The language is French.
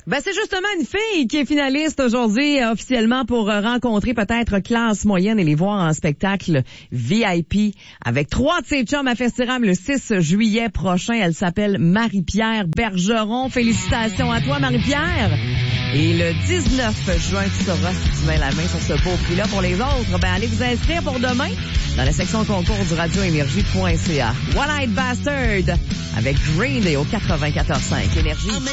Ben, c'est justement une fille qui est finaliste aujourd'hui officiellement pour rencontrer peut-être classe moyenne et les voir en spectacle VIP avec 3 de ses chums à Festiram le 6 juillet prochain. Elle s'appelle Marie-Pierre Bergeron. Félicitations à toi, Marie-Pierre. Et le 19 juin, tu sauras si tu mets la main sur ce beau prix-là. Pour les autres, ben, allez vous inscrire pour demain dans la section concours du radioénergie.ca. One Eyed Bastard avec Green Day au 94.5 Énergie.